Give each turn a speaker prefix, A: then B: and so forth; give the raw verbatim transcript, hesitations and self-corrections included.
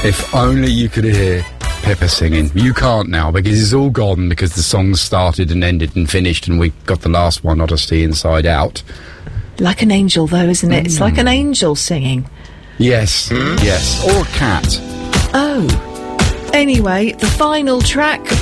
A: If only you could hear Pippa singing. You can't now, because it's all gone, because the song started and ended and finished, and we got the last one, Odyssey Inside Out.
B: Like an angel, though, isn't it? Mm. It's like an angel singing.
A: Yes, mm. yes. Or a cat.
B: Oh. Anyway, the final track